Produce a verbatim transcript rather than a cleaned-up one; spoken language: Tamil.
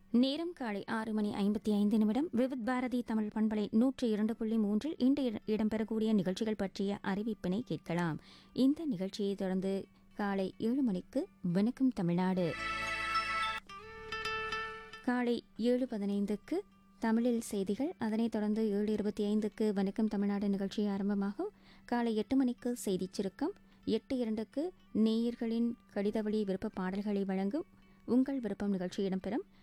நேரம் காலை ஆறு மணி ஐம்பத்தி ஐந்து நிமிடம். விவித் பாரதி தமிழ் பண்பலை நூற்றி இரண்டு புள்ளி மூன்றில் இன்று இடம்பெறக்கூடிய நிகழ்ச்சிகள் பற்றிய அறிவிப்பினை கேட்கலாம். இந்த நிகழ்ச்சியை தொடர்ந்து காலை ஏழு மணிக்கு வணக்கம் தமிழ்நாடு, காலை ஏழு பதினைந்துக்கு தமிழில் செய்திகள், அதனைத் தொடர்ந்து ஏழு இருபத்தி ஐந்துக்கு வணக்கம் தமிழ்நாடு நிகழ்ச்சி ஆரம்பமாகும். காலை எட்டு மணிக்கு செய்திச் சுருக்கம், எட்டு இரண்டுக்கு நேயர்களின் கடிதவழி விருப்ப பாடல்களை வழங்கும் உங்கள் விருப்பம் நிகழ்ச்சி இடம்பெறும்.